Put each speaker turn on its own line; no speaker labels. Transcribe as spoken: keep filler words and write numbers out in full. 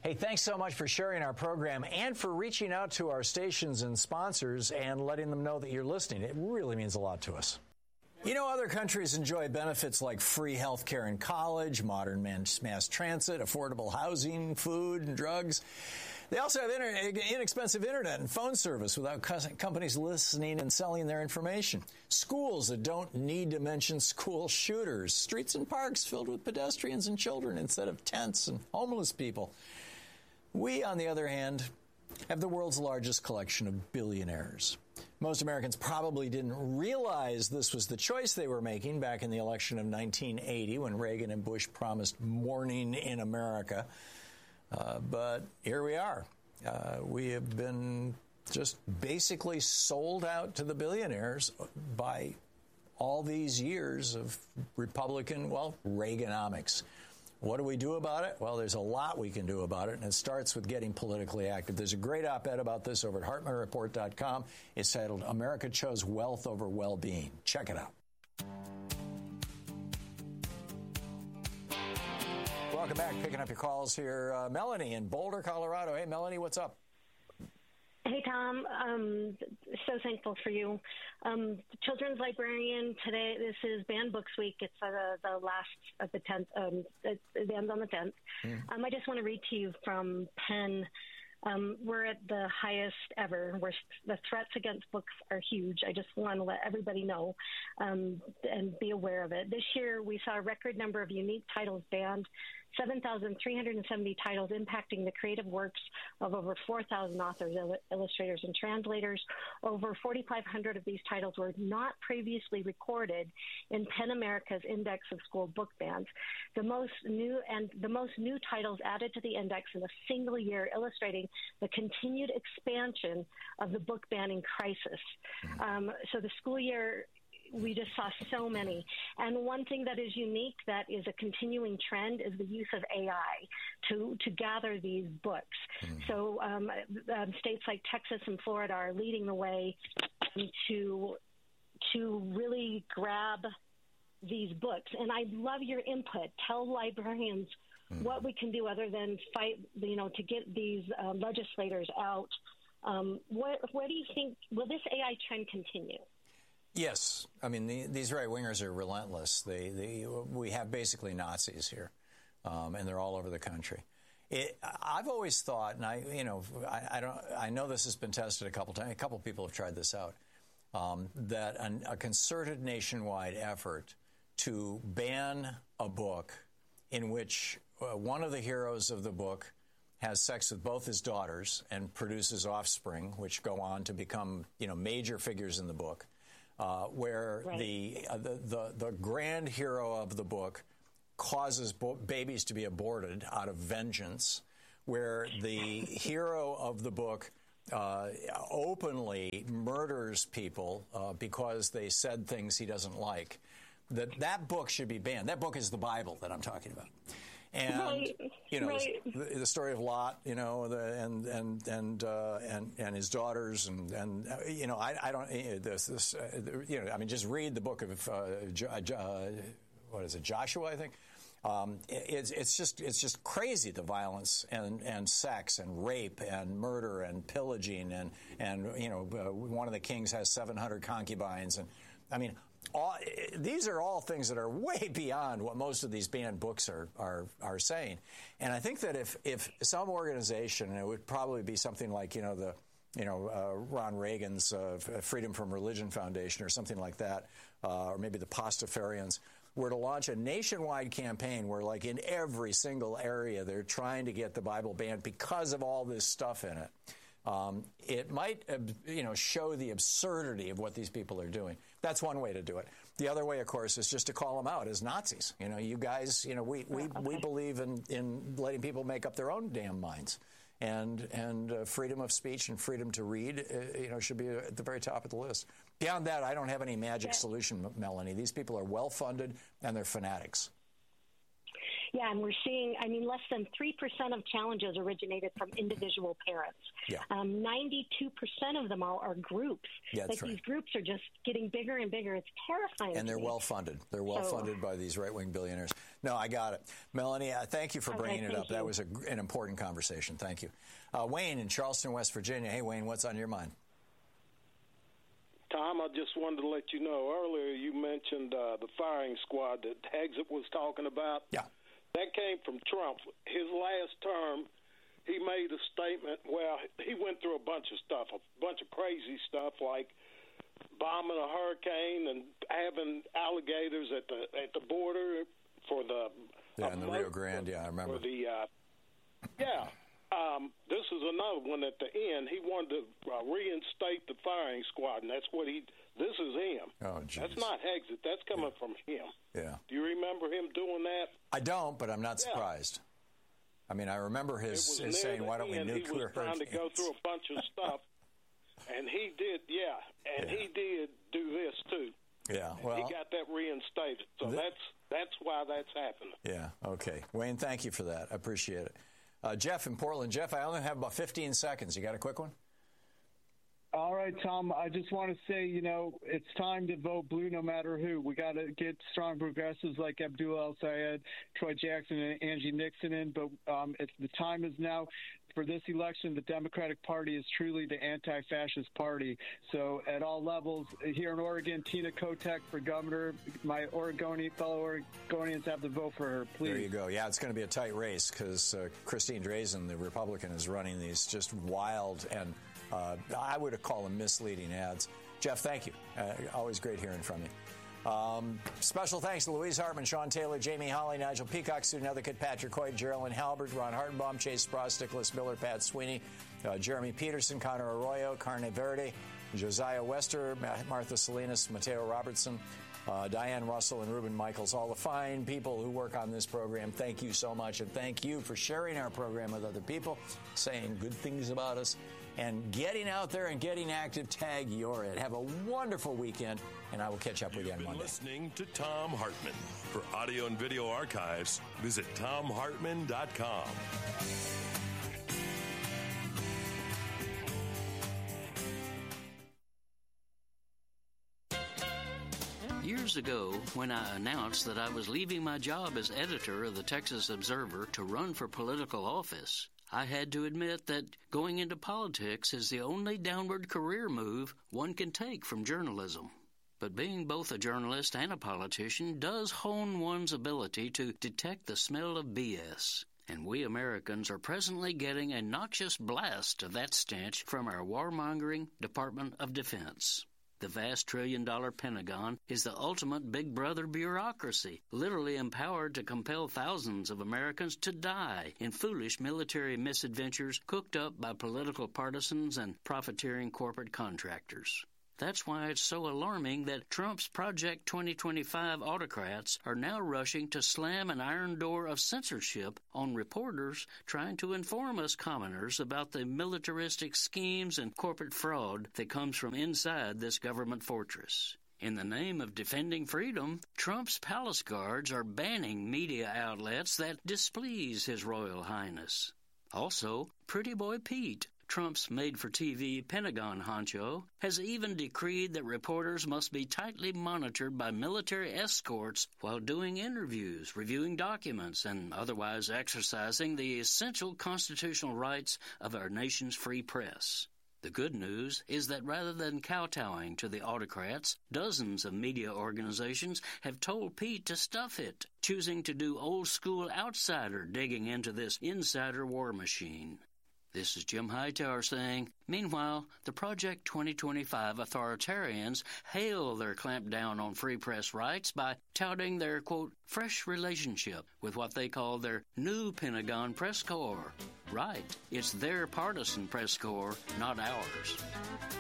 Hey, thanks so much for sharing our program and for reaching out to our stations and sponsors and letting them know that you're listening. It really means a lot to us. You know, other countries enjoy benefits like free health care in college, modern mass transit, affordable housing, food, and drugs. They also have inter- inexpensive internet and phone service without companies listening and selling their information. Schools that don't need to mention school shooters. Streets and parks filled with pedestrians and children instead of tents and homeless people. We, on the other hand, have the world's largest collection of billionaires. Most Americans probably didn't realize this was the choice they were making back in the election of nineteen eighty when Reagan and Bush promised morning in America. Uh, but here we are. Uh, we have been just basically sold out to the billionaires by all these years of Republican, well, Reaganomics. What do we do about it? Well, there's a lot we can do about it, and it starts with getting politically active. There's a great op-ed about this over at Hartman Report dot com. It's titled, America Chose Wealth Over Well-Being. Check it out. Welcome back. Picking up your calls here. Uh, Melanie in Boulder, Colorado. Hey, Melanie, what's up?
Hey, Tom. Um, so thankful for you. Um, children's librarian today. This is Banned Books Week. It's uh, the last of the tenth. Um, it, it ends on the tenth. Mm. Um, I just want to read to you from Penn. Um, we're at the highest ever. We're, the threats against books are huge. I just want to let everybody know um, and be aware of it. This year, we saw a record number of unique titles banned, seven thousand three hundred seventy titles impacting the creative works of over four thousand authors, il- illustrators, and translators. Over forty-five hundred of these titles were not previously recorded in PEN America's Index of School Book Bans. The most new and the most new titles added to the index in a single year, illustrating the continued expansion of the book banning crisis. Um, so the school year, we just saw so many. And one thing that is unique that is a continuing trend is the use of A I to, to gather these books. Mm. So um, um, states like Texas and Florida are leading the way to to really grab these books. And I love your input. Tell librarians mm. what we can do other than fight, you know, to get these uh, legislators out. Um, what, what do you think? Will this A I trend continue?
Yes. I mean, the, these right-wingers are relentless. They, they, we have basically Nazis here, um, and they're all over the country. It, I've always thought, and I, you know, I, I don't, I know this has been tested a couple times. A couple people have tried this out. Um, that an, a concerted nationwide effort to ban a book in which uh, one of the heroes of the book has sex with both his daughters and produces offspring, which go on to become, you know, major figures in the book. Uh, where right. the, uh, the the the grand hero of the book causes bo- babies to be aborted out of vengeance, where the hero of the book uh, openly murders people uh, because they said things he doesn't like. That that book should be banned. That book is the Bible that I'm talking about. And
right.
you know
right.
the, the story of Lot, you know, the, and and and uh, and and his daughters, and and uh, you know, I, I don't this this uh, you know, I mean, just read the book of uh, jo, uh, what is it, Joshua, I think. Um, it's it's just it's just crazy, the violence and, and sex and rape and murder and pillaging and and you know uh, one of the kings has seven hundred concubines, and I mean. All, these are all things that are way beyond what most of these banned books are, are are saying. And I think that if, if some organization, and it would probably be something like, you know, the you know, uh, Ron Reagan's uh, Freedom from Religion Foundation or something like that, uh, or maybe the Pastafarians, were to launch a nationwide campaign where, like, in every single area, they're trying to get the Bible banned because of all this stuff in it. Um, it might, uh, you know, show the absurdity of what these people are doing. That's one way to do it. The other way, of course, is just to call them out as Nazis. You know, you guys, you know, we, we, okay. we believe in, in letting people make up their own damn minds. And and uh, freedom of speech and freedom to read, uh, you know, should be at the very top of the list. Beyond that, I don't have any magic yeah. solution, Melanie. These people are well-funded, and they're fanatics.
Yeah, and we're seeing, I mean, less than three percent of challenges originated from individual parents.
Yeah.
Um, ninety-two percent of them all are groups.
Yeah, that's
like
right.
These groups are just getting bigger and bigger. It's terrifying.
And they're well-funded. They're well-funded so, by these right-wing billionaires. No, I got it. Melanie, uh, thank you for
okay,
bringing it up.
You.
That was a, an important conversation. Thank you. Uh, Wayne in Charleston, West Virginia. Hey, Wayne, what's on your mind?
Tom, I just wanted to let you know, earlier you mentioned uh, the firing squad that Hexit was talking about.
Yeah.
That came from Trump. His last term, he made a statement. Well, he went through a bunch of stuff, a bunch of crazy stuff like bombing a hurricane and having alligators at the at the border for the
yeah, in the Rio Grande. Yeah, I remember.
For the uh, yeah. Um, this is another one at the end. He wanted to uh, reinstate the firing squad, and that's what he. This is him.
Oh, geez.
That's not Hexit. That's coming
yeah.
from him.
Yeah.
Do you remember him doing that?
I don't, but I'm not
yeah.
surprised. I mean, I remember his, his saying, "Why don't we nuclear
He was trying
hurricanes?
to go through a bunch of stuff, and he did. Yeah, and
yeah.
he did do this too.
Yeah. Well,
he got that reinstated. So th- that's that's why that's happening.
Yeah. Okay, Wayne. Thank you for that. I appreciate it. Uh, Jeff in Portland. Jeff, I only have about fifteen seconds. You got a quick one?
All right, Tom, I just want to say, you know, it's time to vote blue no matter who. We got to get strong progressives like Abdul El-Sayed, Troy Jackson, and Angie Nixon in. But um, it's, the time is now for this election. The Democratic Party is truly the anti-fascist party. So at all levels, here in Oregon, Tina Kotek for governor. My Oregonian fellow Oregonians have to vote for her, please.
There you go. Yeah, it's going to be a tight race because uh, Christine Drazan, the Republican, is running these just wild and Uh, I would call them misleading ads. Jeff, thank you. Uh, always great hearing from you. Um, special thanks to Louise Hartman, Sean Taylor, Jamie Holly, Nigel Peacock, Student Advocate Patrick Hoyt, Geraldine Halbert, Ron Hartenbaum, Chase Spross, Nicholas Miller, Pat Sweeney, uh, Jeremy Peterson, Connor Arroyo, Carne Verde, Josiah Wester, Martha Salinas, Mateo Robertson, uh, Diane Russell, and Ruben Michaels, all the fine people who work on this program. Thank you so much, and thank you for sharing our program with other people, saying good things about us, and getting out there and getting active. Tag you're it. Have a wonderful weekend, and I will catch up with you on Monday.
You've been listening to Thom Hartmann. For audio and video archives, visit thom hartmann dot com.
Years ago, when I announced that I was leaving my job as editor of the Texas Observer to run for political office, I had to admit that going into politics is the only downward career move one can take from journalism. But being both a journalist and a politician does hone one's ability to detect the smell of B S. And we Americans are presently getting a noxious blast of that stench from our warmongering Department of Defense. The vast trillion-dollar Pentagon is the ultimate big brother bureaucracy, literally empowered to compel thousands of Americans to die in foolish military misadventures cooked up by political partisans and profiteering corporate contractors. That's why it's so alarming that Trump's Project twenty twenty-five autocrats are now rushing to slam an iron door of censorship on reporters trying to inform us commoners about the militaristic schemes and corporate fraud that comes from inside this government fortress. In the name of defending freedom, Trump's palace guards are banning media outlets that displease His Royal Highness. Also, Pretty Boy Pete, Trump's made-for-T V Pentagon honcho, has even decreed that reporters must be tightly monitored by military escorts while doing interviews, reviewing documents, and otherwise exercising the essential constitutional rights of our nation's free press. The good news is that rather than kowtowing to the autocrats, dozens of media organizations have told Pete to stuff it, choosing to do old-school outsider digging into this insider war machine. This is Jim Hightower saying, meanwhile, the Project twenty twenty-five authoritarians hail their clampdown on free press rights by touting their, quote, fresh relationship with what they call their new Pentagon press corps. Right, it's their partisan press corps, not ours.